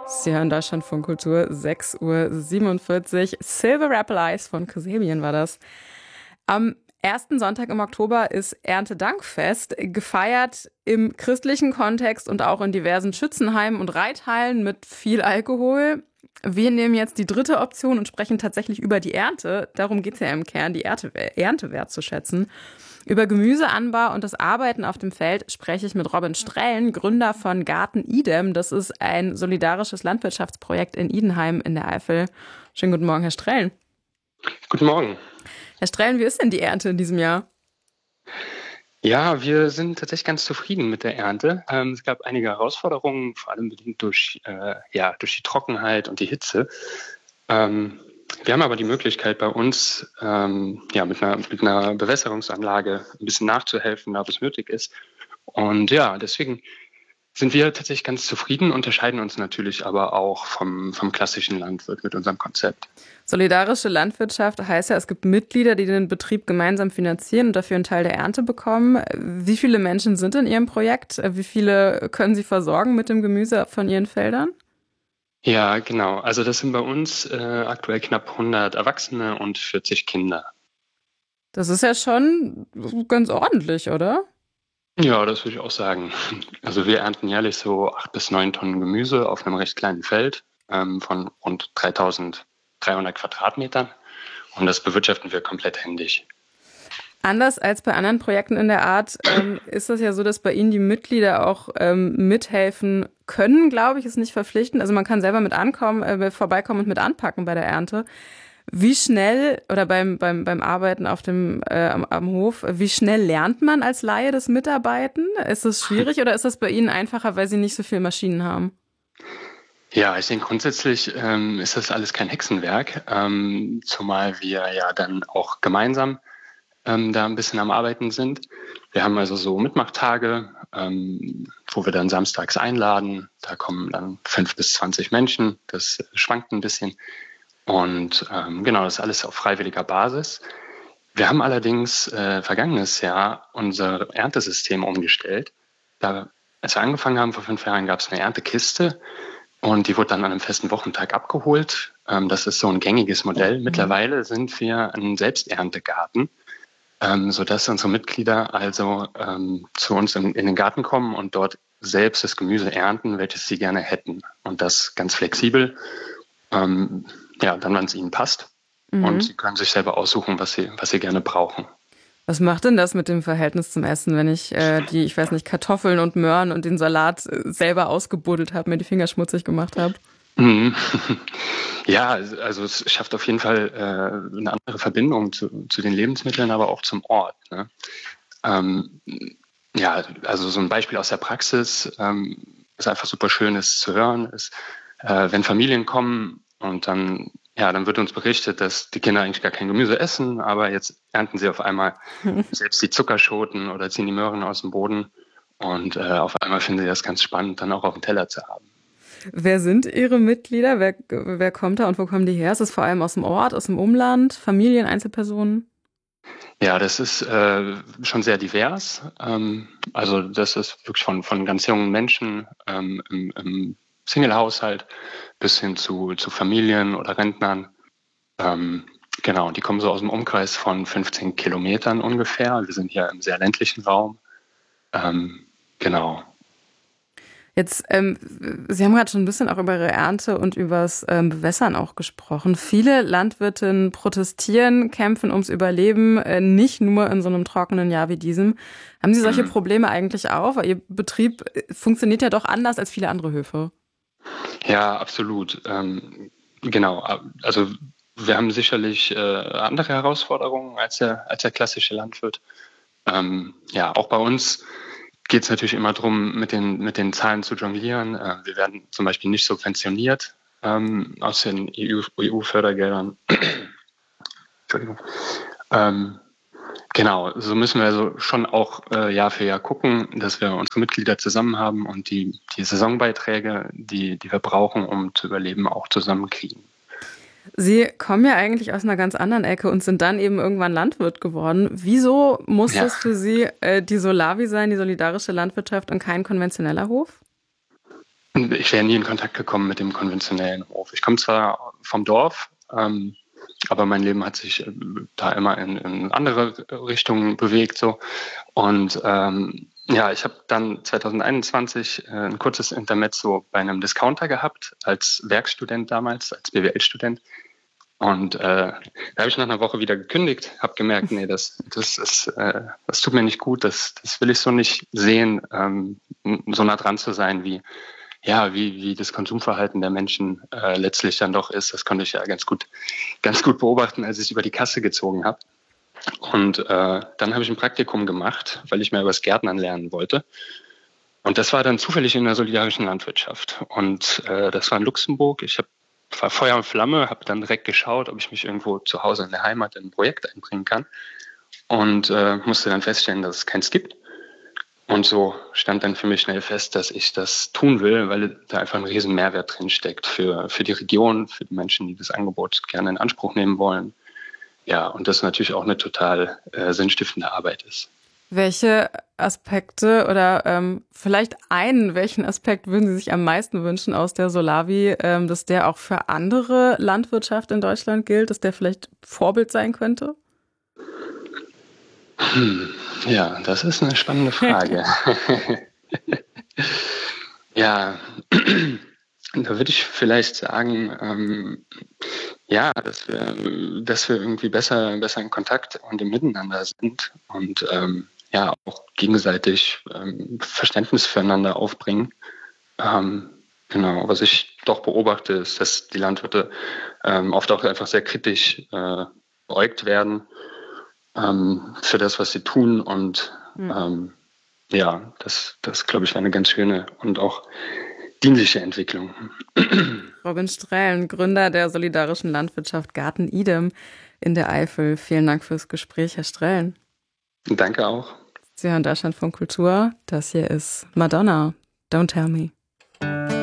Sie hören Deutschlandfunk Kultur, 6:47 Uhr. Silver Apple Eyes von Kasabian war das. Am ersten Sonntag im Oktober ist Erntedankfest, gefeiert im christlichen Kontext und auch in diversen Schützenheimen und Reithallen mit viel Alkohol. Wir nehmen jetzt die dritte Option und sprechen tatsächlich über die Ernte. Darum geht es ja im Kern, die Ernte wertzuschätzen. Über Gemüseanbau und das Arbeiten auf dem Feld spreche ich mit Robin Strellen, Gründer von Garten Idem. Das ist ein solidarisches Landwirtschaftsprojekt in Idenheim in der Eifel. Schönen guten Morgen, Herr Strellen. Guten Morgen. Herr Strellen, wie ist denn die Ernte in diesem Jahr? Ja, wir sind tatsächlich ganz zufrieden mit der Ernte. Es gab einige Herausforderungen, vor allem bedingt durch die Trockenheit und die Hitze. Wir haben aber die Möglichkeit bei uns, mit einer Bewässerungsanlage ein bisschen nachzuhelfen, da wo es nötig ist. Und ja, deswegen sind wir tatsächlich ganz zufrieden, unterscheiden uns natürlich aber auch vom klassischen Landwirt mit unserem Konzept. Solidarische Landwirtschaft heißt ja, es gibt Mitglieder, die den Betrieb gemeinsam finanzieren und dafür einen Teil der Ernte bekommen. Wie viele Menschen sind in Ihrem Projekt? Wie viele können Sie versorgen mit dem Gemüse von Ihren Feldern? Ja, genau. Also das sind bei uns aktuell knapp 100 Erwachsene und 40 Kinder. Das ist ja schon ganz ordentlich, oder? Ja, das würde ich auch sagen. Also wir ernten jährlich so 8 bis 9 Tonnen Gemüse auf einem recht kleinen Feld von rund 3.300 Quadratmetern. Und das bewirtschaften wir komplett händisch. Anders als bei anderen Projekten in der Art ist das ja so, dass bei Ihnen die Mitglieder auch mithelfen können, glaube ich, ist nicht verpflichtend. Also man kann selber mit ankommen, vorbeikommen und mit anpacken bei der Ernte. Wie schnell oder beim Arbeiten auf am Hof, wie schnell lernt man als Laie das Mitarbeiten? Ist das schwierig oder ist das bei Ihnen einfacher, weil Sie nicht so viele Maschinen haben? Ja, ich denke grundsätzlich ist das alles kein Hexenwerk, zumal wir ja dann auch gemeinsam da ein bisschen am Arbeiten sind. Wir haben also so Mitmachtage, wo wir dann samstags einladen. Da kommen dann 5 bis 20 Menschen. Das schwankt ein bisschen. Und das ist alles auf freiwilliger Basis. Wir haben allerdings vergangenes Jahr unser Erntesystem umgestellt. Als wir angefangen haben vor 5 Jahren, gab es eine Erntekiste und die wurde dann an einem festen Wochentag abgeholt. Das ist so ein gängiges Modell. Mittlerweile sind wir ein Selbsterntegarten, sodass unsere Mitglieder also zu uns in den Garten kommen und dort selbst das Gemüse ernten, welches sie gerne hätten. Und das ganz flexibel. Dann, wann es ihnen passt. Und sie können sich selber aussuchen, was sie gerne brauchen. Was macht denn das mit dem Verhältnis zum Essen, wenn ich Kartoffeln und Möhren und den Salat selber ausgebuddelt habe, mir die Finger schmutzig gemacht habe? Ja, also es schafft auf jeden Fall eine andere Verbindung zu den Lebensmitteln, aber auch zum Ort. Ne? Also so ein Beispiel aus der Praxis, ist einfach super schön ist zu hören, ist, wenn Familien kommen und dann wird uns berichtet, dass die Kinder eigentlich gar kein Gemüse essen, aber jetzt ernten sie auf einmal selbst die Zuckerschoten oder ziehen die Möhren aus dem Boden und auf einmal finden sie das ganz spannend, dann auch auf dem Teller zu haben. Wer sind Ihre Mitglieder? Wer kommt da und wo kommen die her? Ist das vor allem aus dem Ort, aus dem Umland, Familien, Einzelpersonen? Ja, das ist schon sehr divers. Also das ist wirklich von ganz jungen Menschen im Single-Haushalt bis hin zu Familien oder Rentnern. Die kommen so aus dem Umkreis von 15 Kilometern ungefähr. Wir sind hier im sehr ländlichen Raum. Jetzt, Sie haben gerade schon ein bisschen auch über Ihre Ernte und übers Bewässern auch gesprochen. Viele Landwirtinnen protestieren, kämpfen ums Überleben, nicht nur in so einem trockenen Jahr wie diesem. Haben Sie solche Probleme eigentlich auch? Weil Ihr Betrieb funktioniert ja doch anders als viele andere Höfe. Ja, absolut. Also wir haben sicherlich andere Herausforderungen als der klassische Landwirt. Auch bei uns geht es natürlich immer darum, mit den Zahlen zu jonglieren. Wir werden zum Beispiel nicht subventioniert aus den EU-Fördergeldern. Entschuldigung. So müssen wir also schon auch Jahr für Jahr gucken, dass wir unsere Mitglieder zusammen haben und die Saisonbeiträge, die wir brauchen, um zu überleben, auch zusammenkriegen. Sie kommen ja eigentlich aus einer ganz anderen Ecke und sind dann eben irgendwann Landwirt geworden. Wieso muss das für Sie die Solavi sein, die solidarische Landwirtschaft und kein konventioneller Hof? Ich wäre nie in Kontakt gekommen mit dem konventionellen Hof. Ich komme zwar vom Dorf, aber mein Leben hat sich da immer in andere Richtungen bewegt. So. Und ja, ich habe dann 2021 ein kurzes Intermezzo bei einem Discounter gehabt, als Werkstudent damals, als BWL-Student. Und da habe ich nach einer Woche wieder gekündigt, habe gemerkt, nee, das tut mir nicht gut, das will ich so nicht sehen, so nah dran zu sein, wie das Konsumverhalten der Menschen letztlich dann doch ist. Das konnte ich ja ganz gut beobachten, als ich es über die Kasse gezogen habe. Und dann habe ich ein Praktikum gemacht, weil ich mehr über das Gärtnern lernen wollte. Und das war dann zufällig in der solidarischen Landwirtschaft. Und das war in Luxemburg. War Feuer und Flamme, habe dann direkt geschaut, ob ich mich irgendwo zu Hause in der Heimat in ein Projekt einbringen kann. Und musste dann feststellen, dass es keins gibt. Und so stand dann für mich schnell fest, dass ich das tun will, weil da einfach ein riesen Mehrwert drin steckt für die Region, für die Menschen, die das Angebot gerne in Anspruch nehmen wollen. Ja, und das natürlich auch eine total sinnstiftende Arbeit ist. Welche Aspekte oder vielleicht welchen Aspekt würden Sie sich am meisten wünschen aus der Solavi, dass der auch für andere Landwirtschaft in Deutschland gilt, dass der vielleicht Vorbild sein könnte? Ja, das ist eine spannende Frage. Ja, da würde ich vielleicht sagen, ja, dass wir irgendwie besser in Kontakt und im Miteinander sind und ja, auch gegenseitig Verständnis füreinander aufbringen. Genau, was ich doch beobachte, ist, dass die Landwirte oft auch einfach sehr kritisch beäugt werden für das, was sie tun. Und ja, das glaube ich, war eine ganz schöne und auch dienliche Entwicklung. Robin Strellen, Gründer der solidarischen Landwirtschaft Garten-Idem in der Eifel. Vielen Dank fürs Gespräch, Herr Strellen. Danke auch. Sie hören Deutschlandfunk Kultur. Das hier ist Madonna, Don't Tell Me.